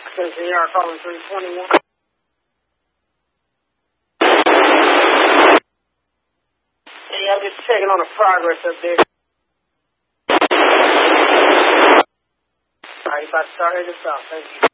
Citizen Yard calling 321. Hey, I'm just checking on the progress up there. Alright, if I start this off, thank you.